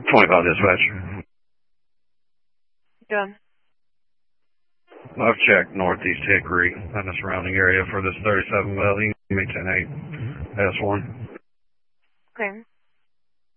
25 dispatch. Done. I've checked Northeast Hickory and the surrounding area for this 37 well. You can give me 10-8 S1. Okay.